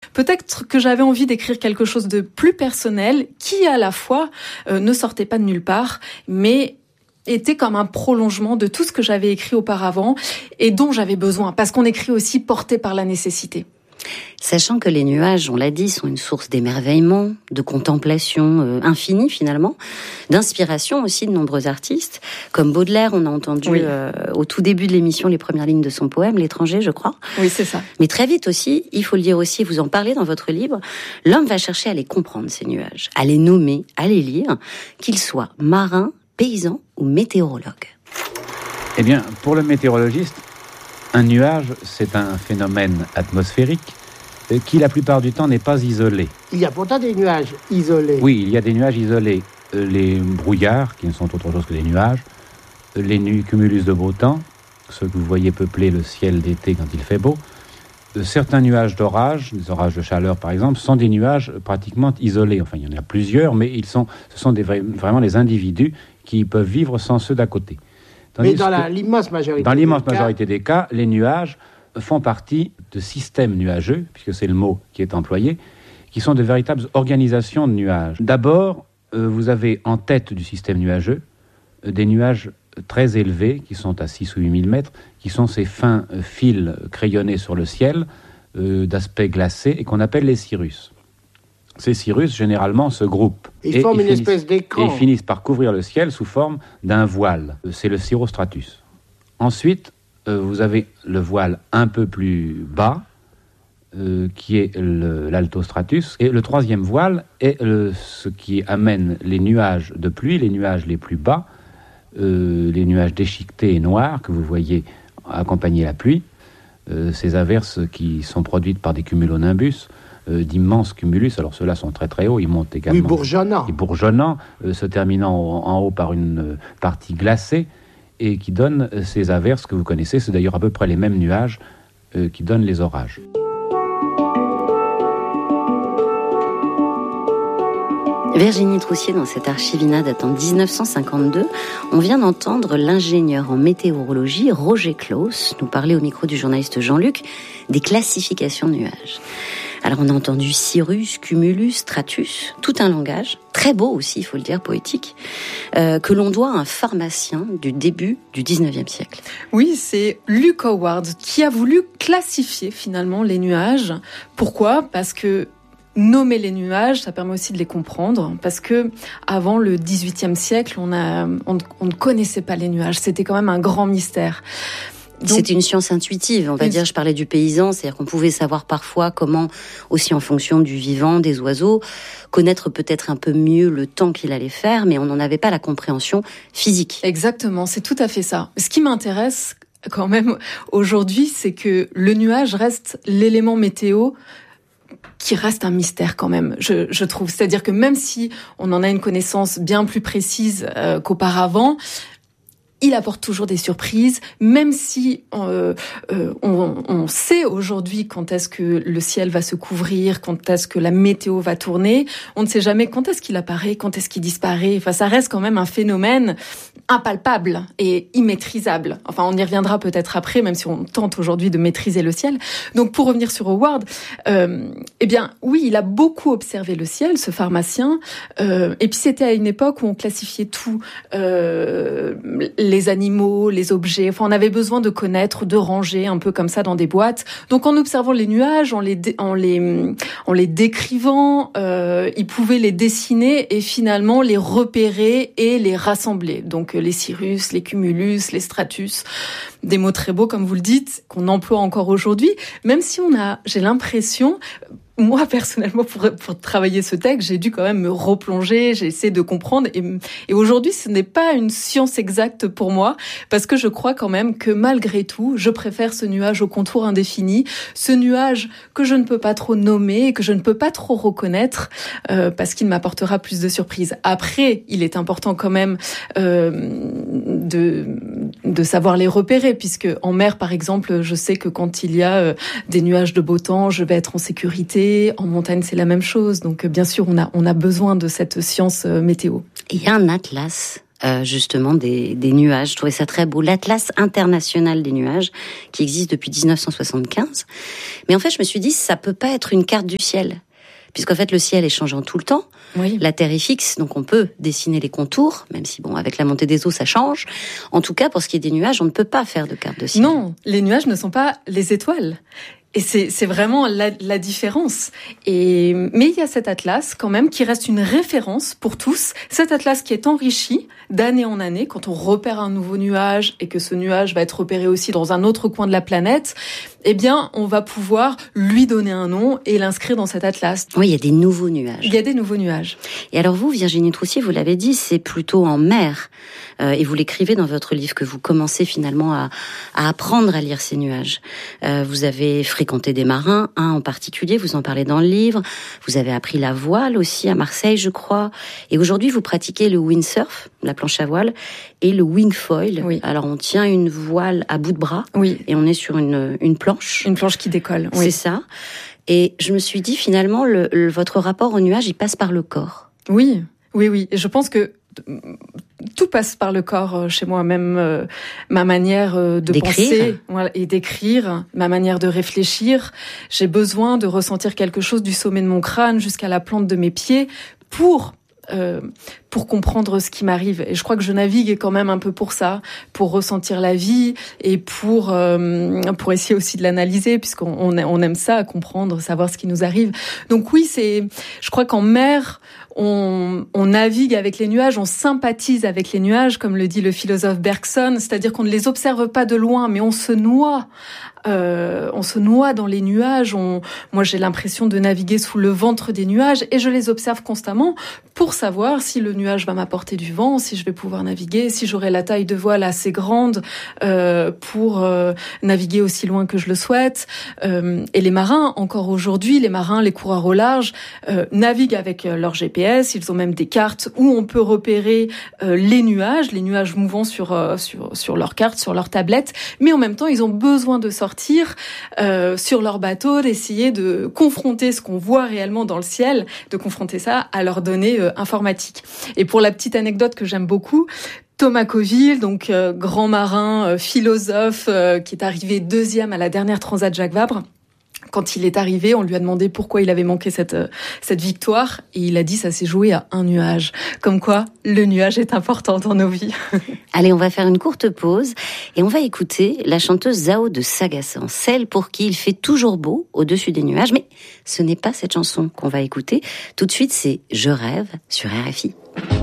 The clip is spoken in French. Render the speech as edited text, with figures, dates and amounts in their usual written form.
peut-être que j'avais envie d'écrire quelque chose de plus personnel qui, à la fois, ne sortait pas de nulle part, mais était comme un prolongement de tout ce que j'avais écrit auparavant et dont j'avais besoin, parce qu'on écrit aussi porté par la nécessité. Sachant que les nuages, on l'a dit, sont une source d'émerveillement, de contemplation infinie finalement, d'inspiration aussi de nombreux artistes, comme Baudelaire, on a entendu au tout début de l'émission les premières lignes de son poème, L'étranger, je crois. Oui, c'est ça. Mais très vite aussi, il faut le dire aussi, vous en parlez dans votre livre, l'homme va chercher à les comprendre, ces nuages, à les nommer, à les lire, qu'ils soient marins, paysans ou météorologues. Eh bien, pour le météorologiste, un nuage, c'est un phénomène atmosphérique qui, la plupart du temps, n'est pas isolé. Il y a pourtant des nuages isolés. Oui, il y a des nuages isolés. Les brouillards, qui ne sont autre chose que des nuages, les cumulus de beau temps, ceux que vous voyez peupler le ciel d'été quand il fait beau, certains nuages d'orage, des orages de chaleur par exemple, sont des nuages pratiquement isolés. Enfin, il y en a plusieurs, mais ce sont vraiment des individus qui peuvent vivre sans ceux d'à côté. Mais dans l'immense majorité des cas, les nuages font partie de systèmes nuageux, puisque c'est le mot qui est employé, qui sont de véritables organisations de nuages. D'abord, vous avez en tête du système nuageux des nuages très élevés, qui sont à 6 ou 8 000 mètres, qui sont ces fins fils crayonnés sur le ciel, d'aspect glacé, et qu'on appelle les cirrus. Ces cirrus, généralement, se groupent. Ils forment une espèce d'écran. Et finissent par couvrir le ciel sous forme d'un voile. C'est le cirrostratus. Ensuite, vous avez le voile un peu plus bas, qui est l'altostratus. Et le troisième voile est ce qui amène les nuages de pluie, les nuages les plus bas, les nuages déchiquetés et noirs que vous voyez accompagner la pluie. Ces averses qui sont produites par des cumulonimbus, d'immenses cumulus, alors ceux-là sont très très hauts, ils montent également. Oui, bourgeonnants, se terminant en haut par une partie glacée, et qui donnent ces averses que vous connaissez. C'est d'ailleurs à peu près les mêmes nuages qui donnent les orages. Virginie Troussier, dans cette archivina datant de 1952, on vient d'entendre l'ingénieur en météorologie Roger Claus nous parler au micro du journaliste Jean-Luc des classifications de nuages. Alors on a entendu cirrus, cumulus, stratus, tout un langage, très beau aussi, il faut le dire, poétique, que l'on doit à un pharmacien du début du 19e siècle. Oui, c'est Luke Howard qui a voulu classifier finalement les nuages. Pourquoi ? Parce que nommer les nuages, ça permet aussi de les comprendre, parce que avant le XVIIIe siècle, on ne connaissait pas les nuages. C'était quand même un grand mystère. C'était une science intuitive, on va dire. Je parlais du paysan, c'est-à-dire qu'on pouvait savoir parfois comment, aussi en fonction du vivant, des oiseaux, connaître peut-être un peu mieux le temps qu'il allait faire, mais on n'en avait pas la compréhension physique. Exactement, c'est tout à fait ça. Ce qui m'intéresse quand même aujourd'hui, c'est que le nuage reste l'élément météo qui reste un mystère quand même, je trouve. C'est-à-dire que même si on en a une connaissance bien plus précise qu'auparavant, il apporte toujours des surprises, même si on sait aujourd'hui quand est-ce que le ciel va se couvrir, quand est-ce que la météo va tourner. On ne sait jamais quand est-ce qu'il apparaît, quand est-ce qu'il disparaît. Enfin, ça reste quand même un phénomène impalpable et immaîtrisable. Enfin, on y reviendra peut-être après, même si on tente aujourd'hui de maîtriser le ciel. Donc, pour revenir sur Howard, eh bien, oui, il a beaucoup observé le ciel, ce pharmacien. Et puis, c'était à une époque où on classifiait tout, les animaux, les objets. Enfin, on avait besoin de connaître, de ranger un peu comme ça dans des boîtes. Donc, en observant les nuages, en les décrivant, il pouvait les dessiner et finalement les repérer et les rassembler. Donc, les cirrus, les cumulus, les stratus, des mots très beaux, comme vous le dites, qu'on emploie encore aujourd'hui, même si j'ai l'impression, moi, personnellement, pour travailler ce texte, j'ai dû quand même me replonger, j'ai essayé de comprendre. Et aujourd'hui, ce n'est pas une science exacte pour moi, parce que je crois quand même que malgré tout, je préfère ce nuage au contour indéfini, ce nuage que je ne peux pas trop nommer et que je ne peux pas trop reconnaître, parce qu'il m'apportera plus de surprises. Après, il est important quand même de savoir les repérer, puisque en mer, par exemple, je sais que quand il y a des nuages de beau temps, je vais être en sécurité. En montagne, c'est la même chose. Donc, bien sûr, on a besoin de cette science météo. Il y a un atlas justement des nuages. Je trouvais ça très beau. L'Atlas international des nuages, qui existe depuis 1975. Mais en fait, je me suis dit, ça peut pas être une carte du ciel. Puisqu'en fait, le ciel est changeant tout le temps. Oui. La Terre est fixe, donc on peut dessiner les contours, même si, avec la montée des eaux, ça change. En tout cas, pour ce qui est des nuages, on ne peut pas faire de carte de ciel. Non, les nuages ne sont pas les étoiles. Et c'est vraiment la différence. Mais il y a cet atlas quand même qui reste une référence pour tous. Cet atlas qui est enrichi d'année en année quand on repère un nouveau nuage et que ce nuage va être repéré aussi dans un autre coin de la planète. Eh bien, on va pouvoir lui donner un nom et l'inscrire dans cet atlas. Oui, il y a des nouveaux nuages. Il y a des nouveaux nuages. Et alors vous, Virginie Troussier, vous l'avez dit, c'est plutôt en mer. Et vous l'écrivez dans votre livre que vous commencez finalement à apprendre à lire ces nuages. Vous avez fréquenté des marins, un en particulier, vous en parlez dans le livre. Vous avez appris la voile aussi à Marseille, je crois. Et aujourd'hui, vous pratiquez le windsurf, la planche à voile, et le wingfoil. Oui. Alors on tient une voile à bout de bras, oui, et on est sur une planche. Une planche qui décolle, oui. C'est ça. Et je me suis dit, finalement, votre rapport au nuage, il passe par le corps. Oui. Et je pense que tout passe par le corps chez moi, même ma manière de penser et d'écrire, ma manière de réfléchir. J'ai besoin de ressentir quelque chose du sommet de mon crâne jusqu'à la plante de mes pieds pour comprendre ce qui m'arrive. Et je crois que je navigue quand même un peu pour ça, pour ressentir la vie et pour essayer aussi de l'analyser, puisqu'on aime ça, comprendre, savoir ce qui nous arrive. Donc oui, je crois qu'en mer, on navigue avec les nuages, on sympathise avec les nuages, comme le dit le philosophe Bergson, c'est-à-dire qu'on ne les observe pas de loin, mais on se noie. On se noie dans les nuages. Moi, j'ai l'impression de naviguer sous le ventre des nuages et je les observe constamment pour savoir si le nuage va m'apporter du vent, si je vais pouvoir naviguer, si j'aurai la taille de voile assez grande pour naviguer aussi loin que je le souhaite. Et les marins, encore aujourd'hui, les coureurs au large, naviguent avec leur GPS. Ils ont même des cartes où on peut repérer les nuages mouvant sur leur carte, sur leur tablette. Mais en même temps, ils ont besoin de sortir sur leur bateau, d'essayer de confronter ce qu'on voit réellement dans le ciel, de confronter ça à leurs données informatiques. Et pour la petite anecdote que j'aime beaucoup, Thomas Coville, donc grand marin, philosophe, qui est arrivé 2e à la dernière Transat Jacques Vabre. Quand il est arrivé, on lui a demandé pourquoi il avait manqué cette victoire et il a dit ça s'est joué à un nuage. Comme quoi, le nuage est important dans nos vies. Allez, on va faire une courte pause et on va écouter la chanteuse Zao de Sagaçan, celle pour qui il fait toujours beau au-dessus des nuages. Mais ce n'est pas cette chanson qu'on va écouter. Tout de suite, c'est Je rêve sur RFI.